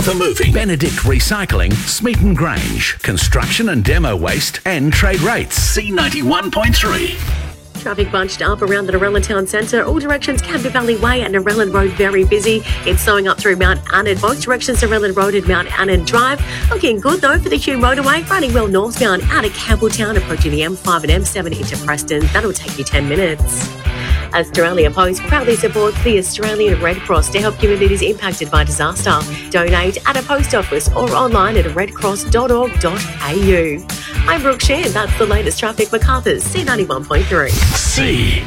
for moving. Benedict Recycling, Smeaton Grange. Construction and demo waste and trade rates. C91.3. Traffic bunched up around the Narellan Town Centre. All directions Canberra Valley Way and Narellan Road very busy. It's slowing up through Mount Annan. Both directions Narellan Road and Mount Annan Drive. Looking good though for the Hume Motorway. Running well northbound out of Campbelltown, approaching the M5 and M7 into Preston. That'll take you 10 minutes. Australia Post proudly supports the Australian Red Cross to help communities impacted by disaster. Donate at a post office or online at redcross.org.au. I'm Brooke Shan. That's the latest traffic. MacArthur's C91.3.